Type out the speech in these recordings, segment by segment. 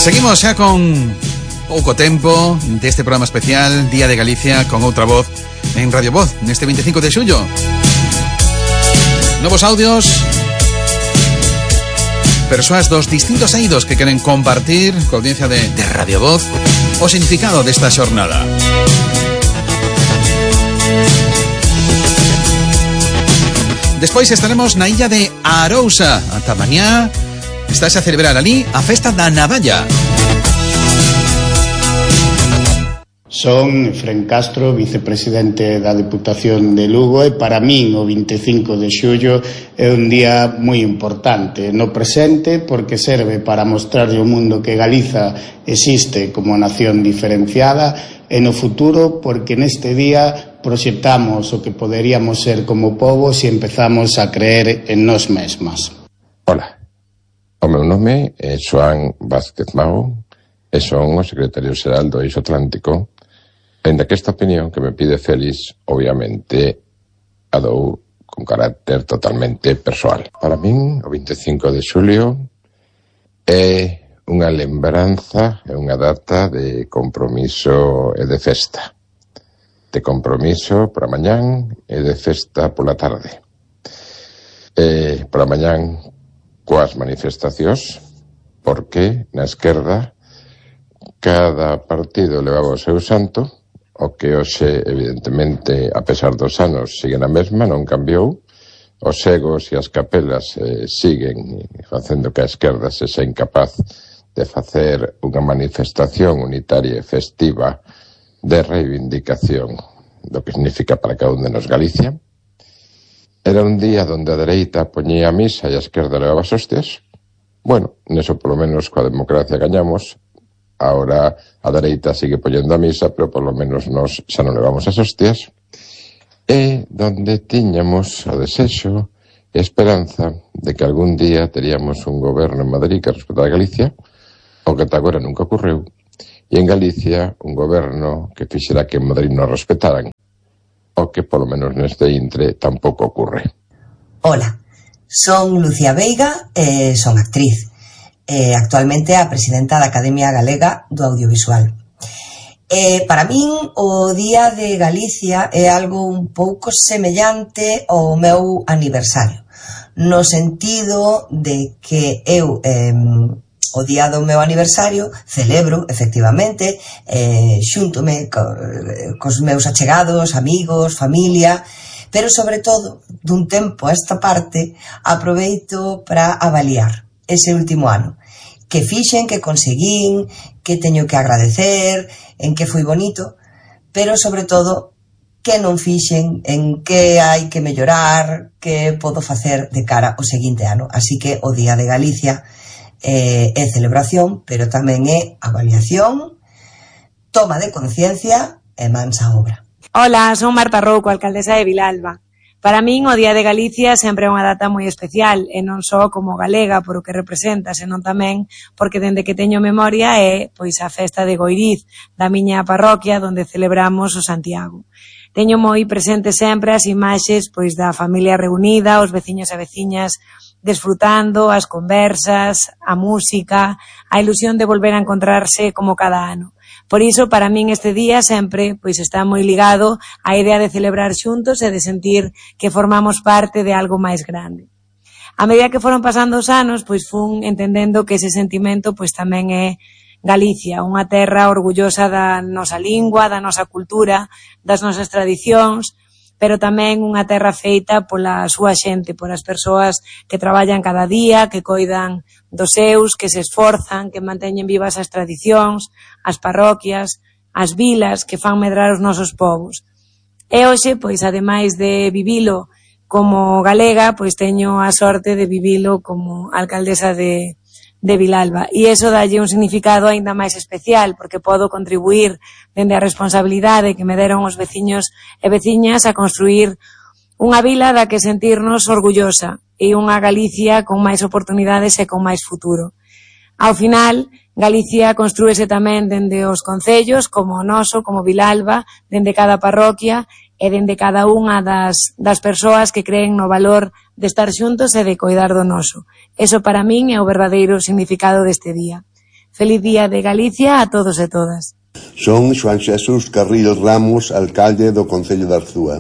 Seguimos xa con pouco tempo deste programa especial Día de Galicia con outra voz en Radio Voz neste 25 de xullo. Novos audios, persoas dos distintos eidos que queren compartir coa audiencia de Radio Voz o significado desta xornada. Despois estaremos na illa de Arousa. Ata mañá estás a celebrar ali a festa da Navalla. Son Efrén Castro, vicepresidente da Deputación de Lugo, e para min o 25 de xullo é un día moi importante no presente porque serve para mostrarlle ao mundo que Galiza existe como nación diferenciada, e no futuro porque neste día proxectamos o que poderíamos ser como pobo se empezamos a creer en nós mesmas. Ola, o meu nome é Xoán Vázquez Mago e son o secretario xeral do Eixo Atlántico, ainda que esta opinión que me pide Félix, obviamente, a dou con carácter totalmente persoal. Para min, o 25 de xulio é unha lembranza, é unha data de compromiso e de festa. De compromiso pola mañán e de festa pola tarde. Pola mañán coas manifestacións, porque na esquerda cada partido levaba o seu santo, o que hoxe, evidentemente, a pesar dos anos, sigue na mesma, non cambiou. Os egos e as capelas siguen facendo que a esquerda se sea incapaz de facer unha manifestación unitaria e festiva de reivindicación do que significa para cada un de nos Galicia. Era un día onde a dereita poñía a misa e a esquerda levaba as hostias. Bueno, neso polo menos coa democracia gañamos. Ahora a dereita sigue poñendo a misa, pero polo menos nos xa non levamos as hostias. E donde tiñamos o desexo e a esperanza de que algún día teríamos un goberno en Madrid que respetara a Galicia, o que ata agora nunca ocorreu, e en Galicia un goberno que fixera que en Madrid non respetaran, o que polo menos neste intre tampouco ocurre. Ola, son Lucía Veiga e son actriz. Actualmente a presidenta da Academia Galega do Audiovisual. Para min o Día de Galicia é algo un pouco semellante ao meu aniversario, no sentido de que eu o día do meu aniversario celebro, efectivamente, xúntome cos meus achegados, amigos, familia, pero sobre todo, dun tempo a esta parte, aproveito para avaliar ese último ano. Que fixen, que conseguín, que teño que agradecer, en que foi bonito, pero sobre todo que non fixen, en que hai que mellorar, que podo facer de cara ao seguinte ano. Así que o Día de Galicia é celebración, pero tamén é avaliación, toma de conciencia e mansa obra. Ola, son Marta Rouco, alcaldesa de Vilalba. Para min o Día de Galicia sempre é unha data moi especial, e non só como galega por o que representa, senón tamén porque dende que teño memoria é pois a festa de Goiriz, da miña parroquia onde celebramos o Santiago. Teño moi presente sempre as imaxes pois da familia reunida, os veciños e veciñas desfrutando, as conversas, a música, a ilusión de volver a encontrarse como cada ano. Por iso, para min este día sempre pois está moi ligado á idea de celebrar xuntos e de sentir que formamos parte de algo máis grande. A medida que foron pasando os anos, pois fun entendendo que ese sentimento pois tamén é Galicia, unha terra orgullosa da nosa lingua, da nosa cultura, das nosas tradicións, pero tamén unha terra feita pola súa xente, polas persoas que traballan cada día, que coidan dos seus, que se esforzan, que manteñen vivas as tradicións, as parroquias, as vilas que fan medrar os nosos povos. E hoxe, pois, ademais de vivilo como galega, pois teño a sorte de vivilo como alcaldesa de Vilalba. E iso dalle un significado aínda máis especial, porque podo contribuir dende a responsabilidade que me deron os veciños e veciñas a construir unha vila da que sentirnos orgullosa e unha Galicia con máis oportunidades e con máis futuro. Ao final, Galicia construíse tamén dende os concellos, como o noso, como Vilalba, dende cada parroquia e dende cada unha das persoas que creen no valor de estar xuntos e de coidar do noso. Eso para min é o verdadeiro significado deste día. Feliz Día de Galicia a todos e todas. Son Xoán Xesús Carril Ramos, alcalde do Concello de Arzúa.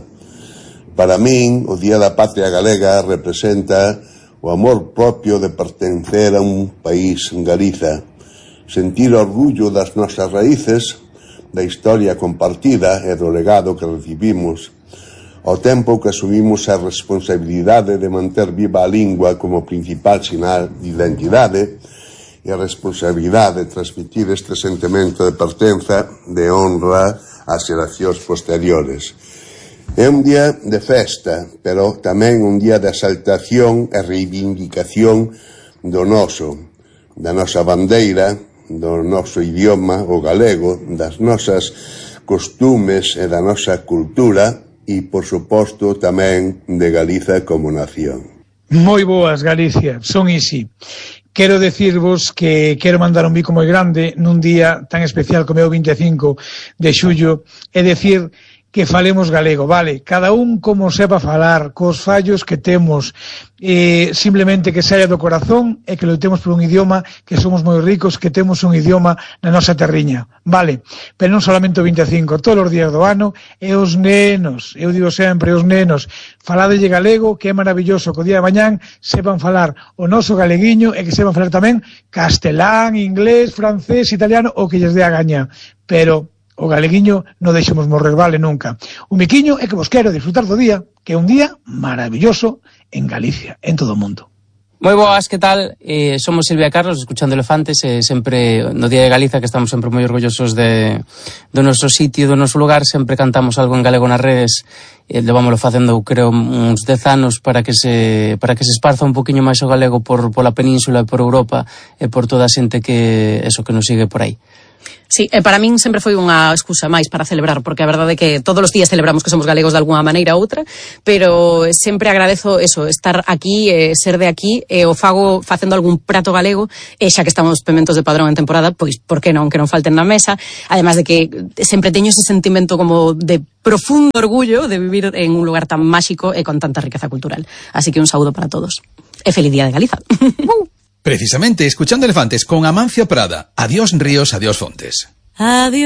Para min, o Día da Patria Galega representa o amor propio de pertencer a un país, Galiza, sentir orgullo das nosas raíces, da historia compartida e do legado que recibimos, ao tempo que asumimos a responsabilidade de manter viva a lingua como principal sinal de identidade e a responsabilidade de transmitir este sentimento de pertenza, de honra ás xeracións posteriores. É un día de festa, pero tamén un día de exaltación e reivindicación do noso, da nosa bandeira, do noso idioma, o galego, das nosas costumes e da nosa cultura e, por suposto, tamén de Galiza como nación. Moi boas, Galicia, son Isi. Quero decirvos que quero mandar un bico moi grande nun día tan especial como é o 25 de xullo, é decir que falemos galego, vale, cada un como sepa falar, cos fallos que temos, simplemente que saia do corazón e que loitemos por un idioma, que somos moi ricos, que temos un idioma na nosa terriña, vale, pero non solamente o 25, todos os días do ano, e os nenos, eu digo sempre, os nenos, faladelle galego, que é maravilloso, que o día de mañán sepan falar o noso galeguiño e que sepan falar tamén castelán, inglés, francés, italiano, o que lles dé a gaña, pero o galeguiño non deixemos morrer, vale, nunca. O miquiño é que vos quero disfrutar do día, que é un día maravilloso en Galicia, en todo o mundo. Moi boas, que tal? Somos Silvia e Carlos, escuchando Elefantes, sempre no Día de Galiza, que estamos sempre moi orgullosos do noso sitio, do noso lugar, sempre cantamos algo en galego nas redes, levámoslo facendo, creo, uns 10 anos para que se esparza un poquinho máis o galego pola península e por Europa e por toda a xente que nos sigue por aí. Sí, para min sempre foi unha excusa máis para celebrar, porque a verdade é que todos os días celebramos que somos galegos de alguna maneira ou outra, pero sempre agradezo eso, estar aquí, ser de aquí, e o fago facendo algún prato galego, e xa que estamos pementos de Padrón en temporada, pois por que non falten na mesa, además de que sempre teño ese sentimento como de profundo orgullo de vivir en un lugar tan máxico e con tanta riqueza cultural. Así que un saúdo para todos. E feliz Día de Galiza. Precisamente, escuchando Elefantes con Amancio Prada. Adiós ríos, adiós fontes. Adiós.